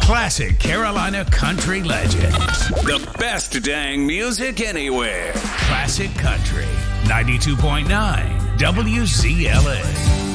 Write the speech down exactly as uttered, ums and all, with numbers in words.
Classic Carolina country legends. The best dang music anywhere. Classic Country. ninety-two point nine W Z L A.